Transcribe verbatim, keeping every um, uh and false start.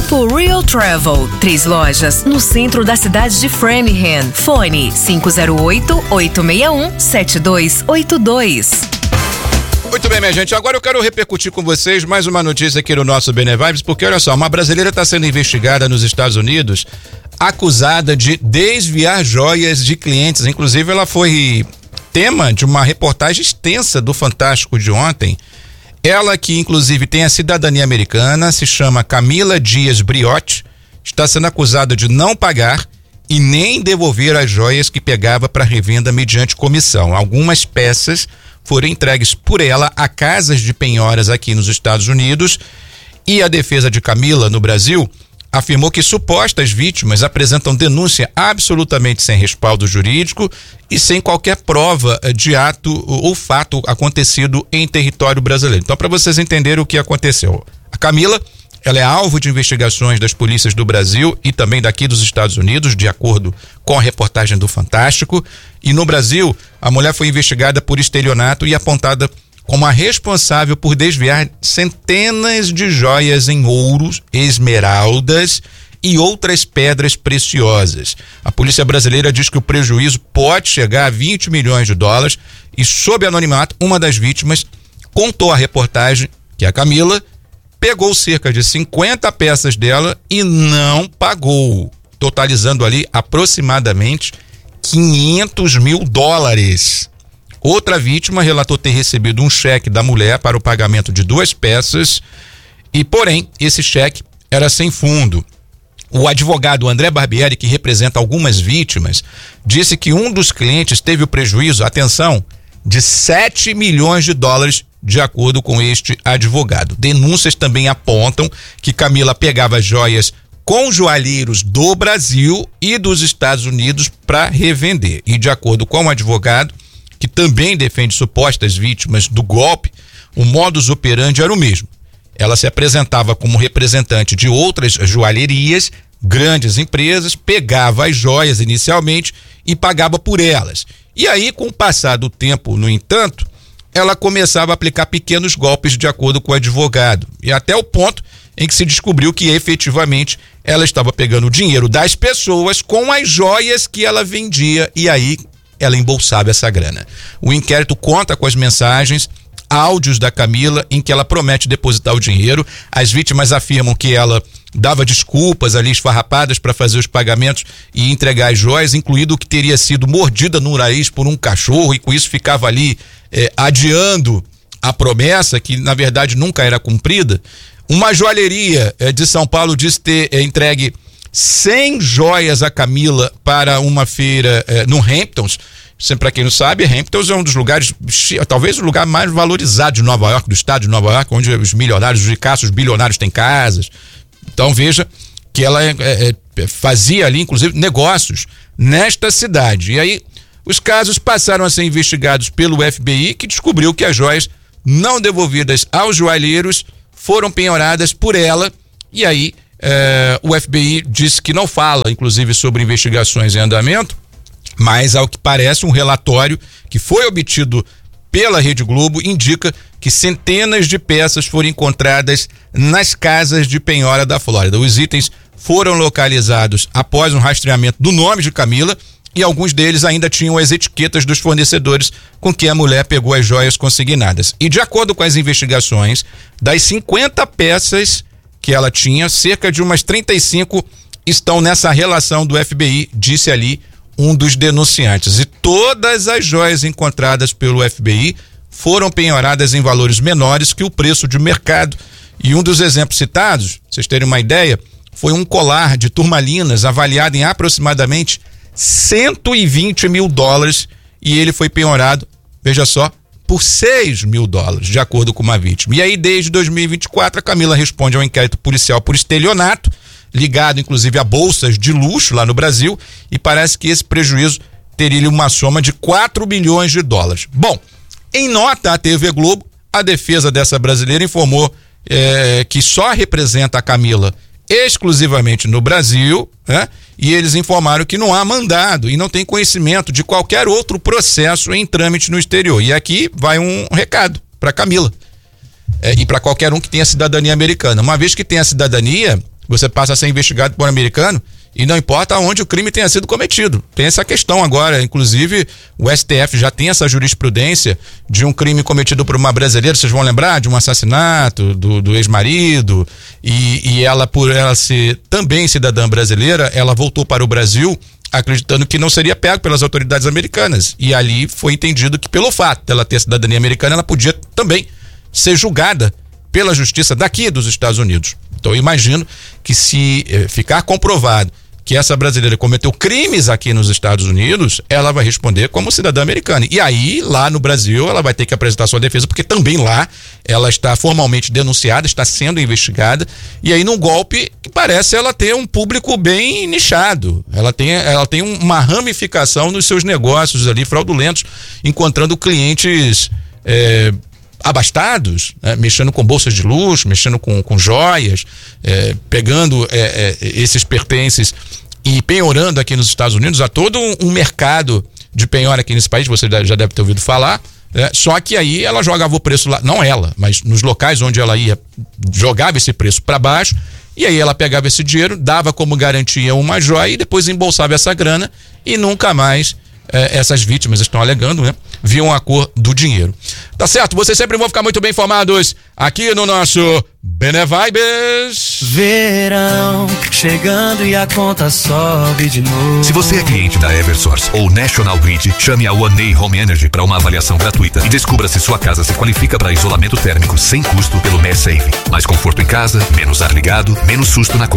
Grupo Real Travel, três lojas no centro da cidade de Framingham. Fone cinco zero oito, oito seis um, sete dois oito dois. Muito bem, minha gente, agora eu quero repercutir com vocês mais uma notícia aqui no nosso Benevibes, porque olha só, uma brasileira está sendo investigada nos Estados Unidos, acusada de desviar joias de clientes. Inclusive ela foi tema de uma reportagem extensa do Fantástico de ontem. Ela, que inclusive tem a cidadania americana, se chama Camila Dias Briotti, está sendo acusada de não pagar e nem devolver as joias que pegava para revenda mediante comissão. Algumas peças foram entregues por ela a casas de penhoras aqui nos Estados Unidos, e a defesa de Camila no Brasil afirmou que supostas vítimas apresentam denúncia absolutamente sem respaldo jurídico e sem qualquer prova de ato ou fato acontecido em território brasileiro. Então, para vocês entenderem o que aconteceu, a Camila, ela é alvo de investigações das polícias do Brasil e também daqui dos Estados Unidos, de acordo com a reportagem do Fantástico. E no Brasil, a mulher foi investigada por estelionato e apontada como a responsável por desviar centenas de joias em ouros, esmeraldas e outras pedras preciosas. A polícia brasileira diz que o prejuízo pode chegar a vinte milhões de dólares e, sob anonimato, uma das vítimas contou à reportagem que a Camila pegou cerca de cinquenta peças dela e não pagou, totalizando ali aproximadamente quinhentos mil dólares. Outra vítima relatou ter recebido um cheque da mulher para o pagamento de duas peças e, porém, esse cheque era sem fundo. O advogado André Barbieri, que representa algumas vítimas, disse que um dos clientes teve o prejuízo, atenção, de sete milhões de dólares, de acordo com este advogado. Denúncias também apontam que Camila pegava joias com joalheiros do Brasil e dos Estados Unidos para revender. E, de acordo com o advogado, que também defende supostas vítimas do golpe, o modus operandi era o mesmo. Ela se apresentava como representante de outras joalherias, grandes empresas, pegava as joias inicialmente e pagava por elas. E aí, com o passar do tempo, no entanto, ela começava a aplicar pequenos golpes de acordo com o advogado. E até o ponto em que se descobriu que efetivamente ela estava pegando o dinheiro das pessoas com as joias que ela vendia, e aí ela embolsava essa grana. O inquérito conta com as mensagens, áudios da Camila em que ela promete depositar o dinheiro. As vítimas afirmam que ela dava desculpas ali esfarrapadas para fazer os pagamentos e entregar as joias, incluído que teria sido mordida no nariz por um cachorro, e com isso ficava ali eh, adiando a promessa, que na verdade nunca era cumprida. Uma joalheria eh, de São Paulo disse ter eh, entregue cem joias a Camila para uma feira eh, no Hamptons. Para quem não sabe, Hamptons é um dos lugares, talvez o lugar mais valorizado de Nova York, do estado de Nova York, onde os milionários, os ricaços, os bilionários têm casas. Então veja que ela é, é, fazia ali, inclusive, negócios nesta cidade. E aí os casos passaram a ser investigados pelo F B I, que descobriu que as joias não devolvidas aos joalheiros foram penhoradas por ela. E aí É, o F B I disse que não fala, inclusive, sobre investigações em andamento, mas, ao que parece, um relatório que foi obtido pela Rede Globo indica que centenas de peças foram encontradas nas casas de penhora da Flórida. Os itens foram localizados após um rastreamento do nome de Camila, e alguns deles ainda tinham as etiquetas dos fornecedores com que a mulher pegou as joias consignadas. E, de acordo com as investigações, das cinquenta peças que ela tinha, cerca de umas trinta e cinco estão nessa relação do F B I, disse ali um dos denunciantes. E todas as joias encontradas pelo F B I foram penhoradas em valores menores que o preço de mercado. E um dos exemplos citados, pra vocês terem uma ideia, foi um colar de turmalinas avaliado em aproximadamente cento e vinte mil dólares, e ele foi penhorado, veja só, por seis mil dólares, de acordo com uma vítima. E aí, desde dois mil e vinte e quatro, a Camila responde ao inquérito policial por estelionato, ligado inclusive a bolsas de luxo lá no Brasil, e parece que esse prejuízo teria uma soma de quatro bilhões de dólares. Bom, em nota à T V Globo, a defesa dessa brasileira informou é, que só representa a Camila exclusivamente no Brasil, né? E eles informaram que não há mandado e não tem conhecimento de qualquer outro processo em trâmite no exterior. E aqui vai um recado para Camila é, e para qualquer um que tenha cidadania americana. Uma vez que tenha cidadania, você passa a ser investigado por um americano e não importa onde o crime tenha sido cometido. Tem essa questão agora, inclusive o S T F já tem essa jurisprudência de um crime cometido por uma brasileira, vocês vão lembrar, de um assassinato do, do ex-marido, e, e ela, por ela ser também cidadã brasileira, ela voltou para o Brasil acreditando que não seria pego pelas autoridades americanas, e ali foi entendido que pelo fato dela ter cidadania americana, ela podia também ser julgada pela justiça daqui dos Estados Unidos. Então eu imagino que se eh, ficar comprovado que essa brasileira cometeu crimes aqui nos Estados Unidos, ela vai responder como cidadã americana. E aí, lá no Brasil, ela vai ter que apresentar sua defesa, porque também lá ela está formalmente denunciada, está sendo investigada, e aí num golpe que parece ela ter um público bem nichado. Ela tem, ela tem uma ramificação nos seus negócios ali fraudulentos, encontrando clientes é, abastados, né, mexendo com bolsas de luxo, mexendo com, com joias, é, pegando é, é, esses pertences e penhorando aqui nos Estados Unidos. Há todo um, um mercado de penhora aqui nesse país, você já deve ter ouvido falar, né? Só que aí ela jogava o preço lá, não ela, mas nos locais onde ela ia, jogava esse preço para baixo, e aí ela pegava esse dinheiro, dava como garantia uma joia e depois embolsava essa grana e nunca mais é, essas vítimas estão alegando, né, viam a cor do dinheiro. Tá certo? Vocês sempre vão ficar muito bem informados aqui no nosso Benevibes. Verão chegando e a conta sobe de novo. Se você é cliente da Eversource ou National Grid, chame a One A Home Energy para uma avaliação gratuita e descubra se sua casa se qualifica para isolamento térmico sem custo pelo MeSafe. Mais conforto em casa, menos ar ligado, menos susto na conta.